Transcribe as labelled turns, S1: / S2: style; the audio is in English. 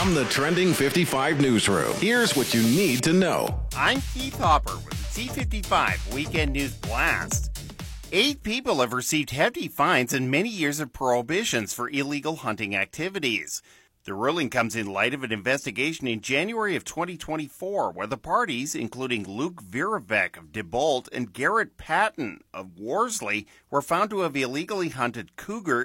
S1: From the Trending 55 newsroom, here's what you need to know.
S2: I'm Keith Hopper with the T55 Weekend News Blast. 8 people have received hefty fines and many years of prohibitions for illegal hunting activities. The ruling comes in light of an investigation in January of 2024 where the parties, including Luke Viravec of DeBolt and Garrett Patton of Worsley, were found to have illegally hunted cougar